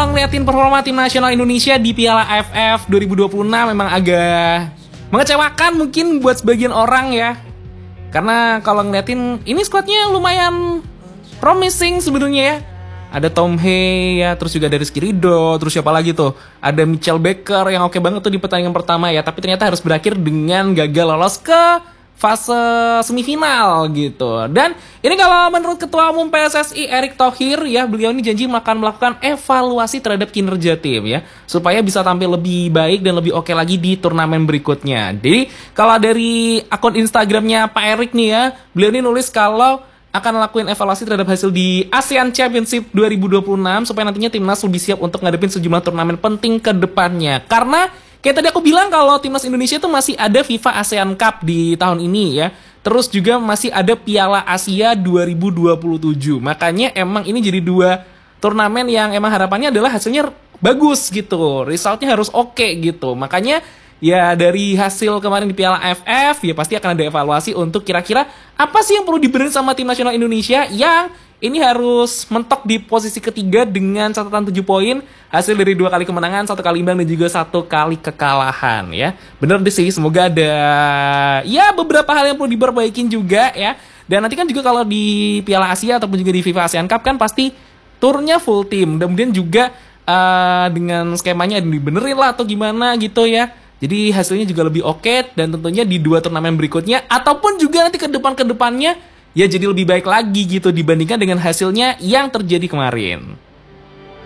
kalau ngeliatin performa tim nasional Indonesia di Piala AFF 2026 memang agak mengecewakan mungkin buat sebagian orang ya. Karena kalau ngeliatin ini skuadnya lumayan promising sebenarnya ya. Ada Tom Hei ya, terus juga ada Rizky Ridho, terus siapa lagi tuh? Ada Mitchell Baker yang oke banget tuh di pertandingan pertama ya, tapi ternyata harus berakhir dengan gagal lolos ke fase semifinal gitu. Dan ini kalau menurut Ketua Umum PSSI Erick Thohir ya, beliau ini janji akan melakukan evaluasi terhadap kinerja tim ya, supaya bisa tampil lebih baik dan lebih oke lagi di turnamen berikutnya. Jadi kalau dari akun Instagramnya Pak Erick nih ya, beliau ini nulis kalau akan lakuin evaluasi terhadap hasil di ASEAN Championship 2026 supaya nantinya timnas lebih siap untuk ngadepin sejumlah turnamen penting ke depannya. Karena kayak tadi aku bilang kalau timnas Indonesia itu masih ada FIFA ASEAN Cup di tahun ini ya. Terus juga masih ada Piala Asia 2027. Makanya emang ini jadi dua turnamen yang emang harapannya adalah hasilnya bagus gitu. Resultnya harus oke gitu. Makanya ya dari hasil kemarin di Piala AFF ya pasti akan ada evaluasi untuk kira-kira apa sih yang perlu dibenerin sama tim nasional Indonesia yang ini harus mentok di posisi ketiga dengan catatan 7 poin, hasil dari 2 kali kemenangan, 1 kali imbang dan juga 1 kali kekalahan ya. Bener deh sih, semoga ada ya beberapa hal yang perlu diperbaikin juga ya. Dan nanti kan juga kalau di Piala Asia ataupun juga di FIFA ASEAN Cup kan pasti turnya full tim. Kemudian juga dengan skemanya dibenerin lah atau gimana gitu ya. Jadi hasilnya juga lebih oke dan tentunya di 2 turnamen berikutnya ataupun juga nanti ke depannya ya jadi lebih baik lagi gitu dibandingkan dengan hasilnya yang terjadi kemarin.